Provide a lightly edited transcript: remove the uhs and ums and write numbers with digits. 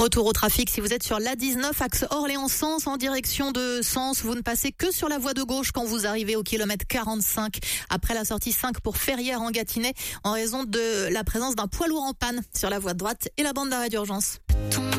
Retour au trafic, si vous êtes sur l'A19, axe Orléans-Sens, en direction de Sens, vous ne passez que sur la voie de gauche quand vous arrivez au kilomètre 45, après la sortie 5 pour Ferrières en Gâtinais, en raison de la présence d'un poids lourd en panne sur la voie de droite et la bande d'arrêt d'urgence.